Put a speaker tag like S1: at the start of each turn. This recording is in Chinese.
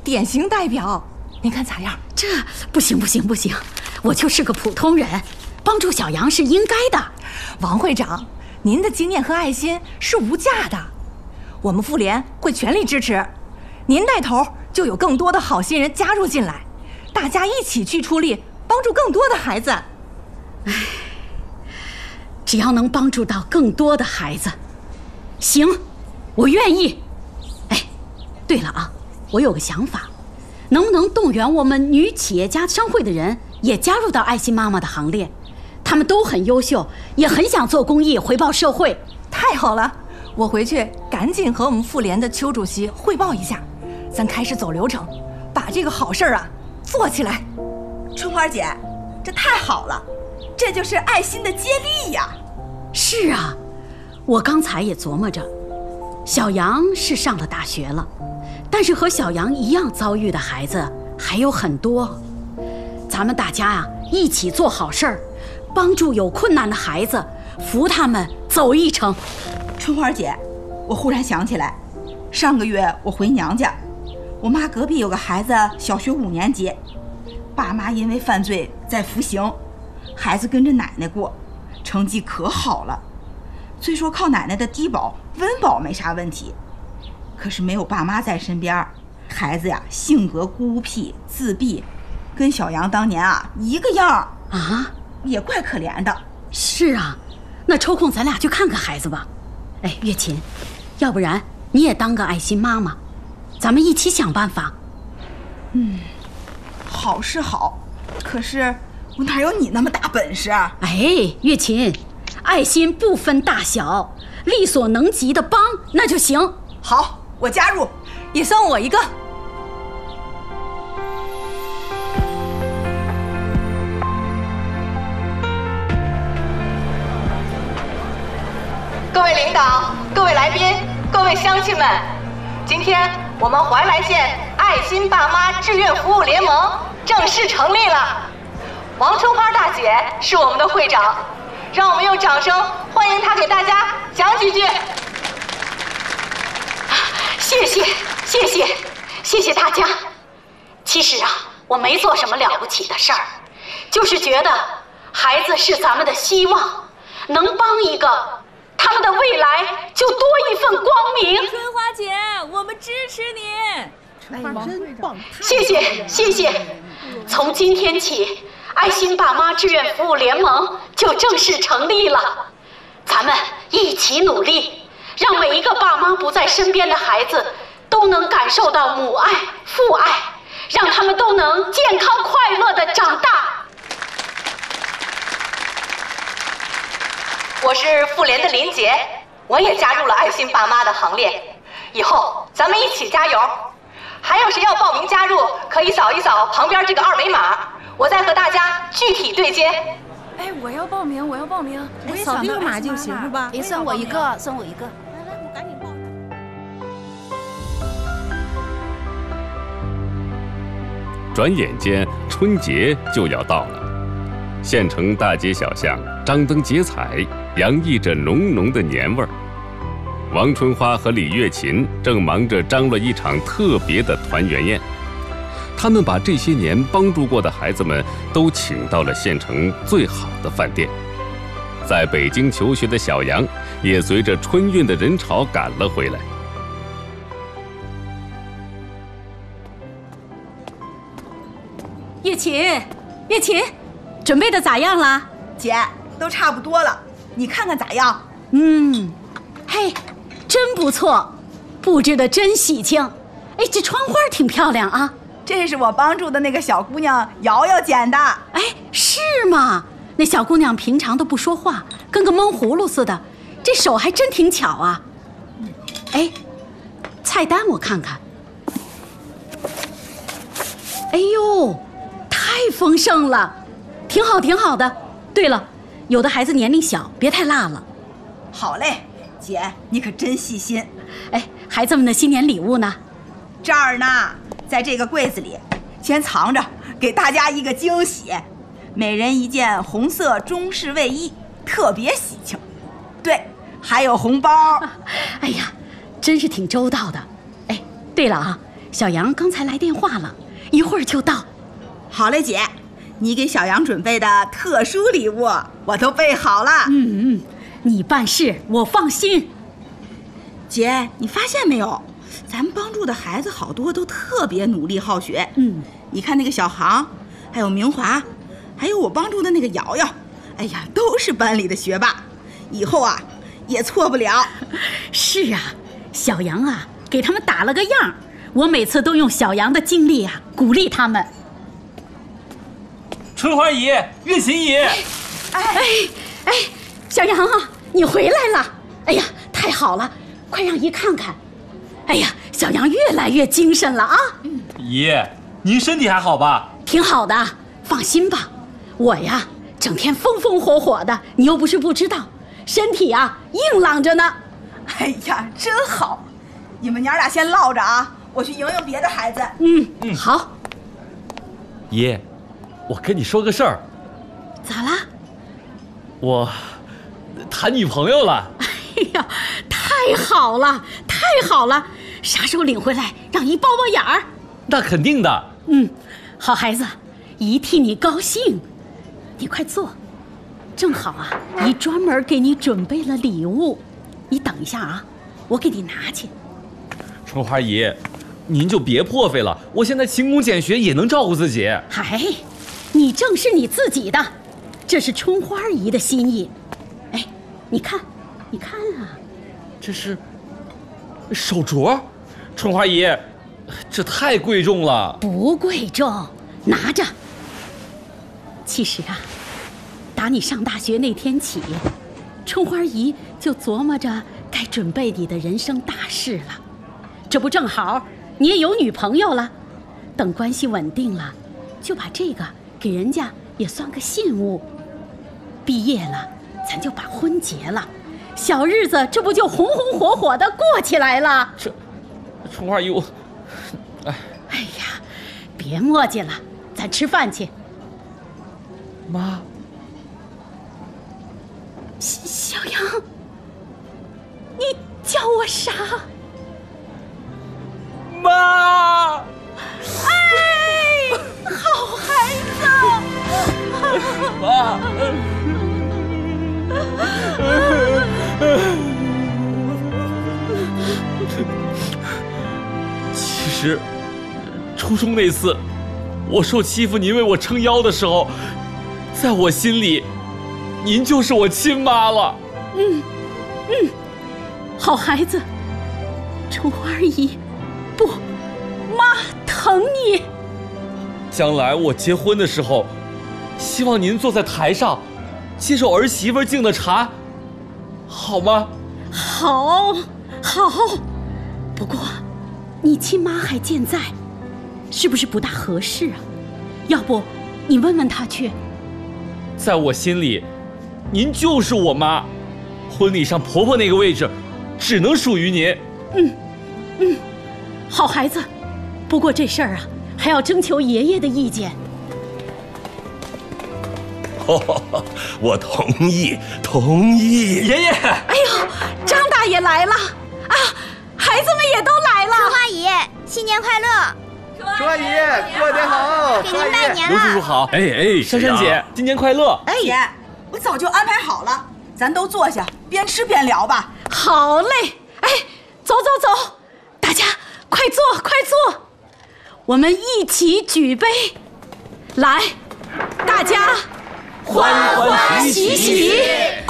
S1: 典型代表，您看咋样？
S2: 这不行，我就是个普通人，帮助小杨是应该的。
S1: 王会长，您的经验和爱心是无价的，我们妇联会全力支持。您带头，就有更多的好心人加入进来，大家一起去出力，帮助更多的孩子。
S2: 只要能帮助到更多的孩子，行，我愿意。对了啊，我有个想法，能不能动员我们女企业家商会的人也加入到爱心妈妈的行列？他们都很优秀，也很想做公益，回报社会。
S1: 太好了，我回去赶紧和我们妇联的邱主席汇报一下，咱开始走流程，把这个好事啊做起来。
S3: 春花姐，这太好了，这就是爱心的接力呀！
S2: 是啊，我刚才也琢磨着，小杨是上了大学了，但是和小杨一样遭遇的孩子还有很多。咱们大家啊，一起做好事儿，帮助有困难的孩子，扶他们走一程。
S3: 春花姐，我忽然想起来，上个月我回娘家，我妈隔壁有个孩子小学5年级，爸妈因为犯罪在服刑，孩子跟着奶奶过，成绩可好了。虽说靠奶奶的低保温饱没啥问题，可是没有爸妈在身边，孩子呀性格孤僻自闭，跟小杨当年啊一个样
S2: 啊，
S3: 也怪可怜的。
S2: 是啊，那抽空咱俩去看看孩子吧。月琴，要不然你也当个爱心妈妈，咱们一起想办法。
S3: 好是好，可是我哪有你那么大本事？
S2: 月琴，爱心不分大小，力所能及的帮那就行。
S3: 好，我加入，
S1: 也算我一个。各位领导、各位来宾、各位乡亲们，今天我们怀来县爱心爸妈志愿服务联盟正式成立了。王春花大姐是我们的会长，让我们用掌声欢迎她给大家讲几句。谢谢大家。其实啊，我没做什么了不起的事儿，就是觉得孩子是咱们的希望，能帮一个，他们的未来就多一份光明。
S4: 春花姐，我们支持你。
S5: 真棒！
S2: 谢谢。从今天起，爱心爸妈志愿服务联盟就正式成立了。咱们一起努力，让每一个爸妈不在身边的孩子都能感受到母爱、父爱，让他们都能健康快乐地长大。
S1: 我是妇联的林杰，我也加入了爱心爸妈的行列。以后咱们一起加油！还有谁要报名加入，可以扫一扫旁边这个2维码，我再和大家具体对接。
S4: 我要报名。
S5: 扫这个码就行是吧？
S4: 算我一个。
S5: 来，我赶紧报。
S6: 转眼间春节就要到了，县城大街小巷张灯结彩，洋溢着浓浓的年味儿。王春花和李月琴正忙着张罗一场特别的团圆宴，他们把这些年帮助过的孩子们都请到了县城最好的饭店。在北京求学的小杨也随着春运的人潮赶了回来。
S2: 月琴，准备的咋样了？
S3: 姐，都差不多了，你看看咋样？
S2: 嘿，真不错，布置的真喜庆。这窗花挺漂亮啊。
S3: 这是我帮助的那个小姑娘瑶瑶剪的。
S2: 是吗？那小姑娘平常都不说话，跟个闷葫芦似的，这手还真挺巧啊。菜单我看看。哎呦，太丰盛了，挺好的。对了，有的孩子年龄小，别太辣了。
S3: 好嘞，姐，你可真细心。
S2: 孩子们的新年礼物呢？
S3: 这儿呢，在这个柜子里，先藏着，给大家一个惊喜。每人一件红色中式卫衣，特别喜庆。对，还有红包。
S2: 真是挺周到的。对了啊， 小杨刚才来电话了，一会儿就到。
S3: 好嘞，姐，你给小杨准备的特殊礼物我都备好了。
S2: 你办事我放心。
S3: 姐，你发现没有，咱们帮助的孩子好多都特别努力好学。你看那个小航，还有明华，还有我帮助的那个瑶瑶，哎呀，都是班里的学霸，以后啊也错不了。
S2: 是啊，小杨啊给他们打了个样，我每次都用小杨的经历啊鼓励他们。
S7: 春花姨、月琴姨，
S2: 小杨啊，你回来了！哎呀，太好了，快让姨看看。哎呀，小杨越来越精神了啊！
S7: 姨，您身体还好吧？
S2: 挺好的，放心吧。我呀，整天风风火火的，你又不是不知道，身体啊硬朗着呢。
S3: 哎呀，真好！你们娘俩先唠着啊，我去迎迎别的孩子。
S2: 好。
S7: 姨，我跟你说个事儿。
S2: 咋啦？
S7: 我谈女朋友了。
S2: 哎呀，太好了，太好了！啥时候领回来，让姨包包眼儿？
S7: 那肯定的。
S2: 好孩子，姨替你高兴。你快坐，正好啊，姨专门给你准备了礼物。你等一下啊，我给你拿去。
S7: 春花姨，您就别破费了，我现在勤工俭学也能照顾自己。
S2: 嗨，你正是你自己的，这是春花姨的心意。哎，你看啊，
S7: 这是手镯，春花姨，这太贵重了。
S2: 不贵重，拿着。其实啊，打你上大学那天起，春花姨就琢磨着该准备你的人生大事了。这不正好你也有女朋友了，等关系稳定了，就把这个给人家也算个信物。毕业了，咱就把婚结了，小日子这不就红红火火的过起来了？
S7: 这春花姨，我，
S2: 哎呀，别磨叽了，咱吃饭去。
S7: 妈，
S2: 小杨，你叫我啥？
S7: 妈！
S2: 哎，好孩子！
S7: 妈！其实，初中那次，我受欺负，您为我撑腰的时候，在我心里，您就是我亲妈了。
S2: 好孩子，春花姨，不，妈疼你。
S7: 将来我结婚的时候，希望您坐在台上，接受儿媳妇敬的茶，好吗？
S2: 好。不过，你亲妈还健在，是不是不大合适啊？要不，你问问她去。
S7: 在我心里，您就是我妈，婚礼上婆婆那个位置，只能属于您。
S2: 好孩子，不过这事儿啊，还要征求爷爷的意见。
S8: 我同意。
S7: 爷爷，
S2: 哎呦，张大爷来了啊！孩子们也都来了。
S5: 春花姨，新年快乐！
S9: 春花姨，过年好！
S5: 给您拜年
S7: 刘叔叔
S5: 了。
S7: 好。
S6: 哎，
S7: 珊珊姐，新年快乐！
S3: 姐，我早就安排好了，咱都坐下，边吃边聊吧。
S2: 好嘞，哎，走，大家快坐，我们一起举杯，来，大家欢欢喜喜，